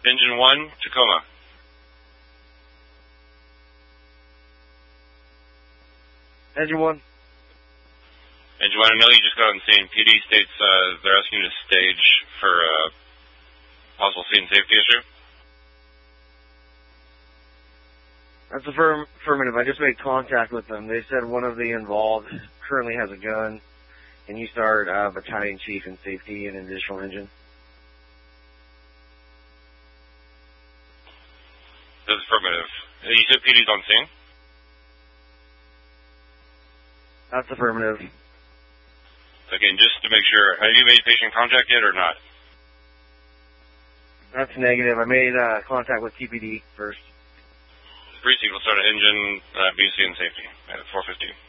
Engine 1, Tacoma. Engine 1. Engine 1, I know you just got on scene. PD states they're asking you to stage for possible scene safety issue. That's affirmative. I just made contact with them. They said one of the involved currently has a gun. Can you start battalion chief and safety and an additional engine? That's affirmative. You said PD's on scene? That's affirmative. Again, just to make sure, have you made patient contact yet or not? That's negative. I made contact with TPD first. Precinct will start an engine, BC and safety at 4:15.